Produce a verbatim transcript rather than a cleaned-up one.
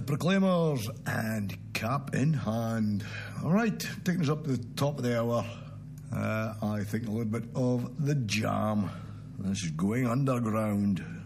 Proclaimers and Cap in Hand. All right, taking us up to the top of the hour, uh, I think a little bit of The Jam. This is Going Underground.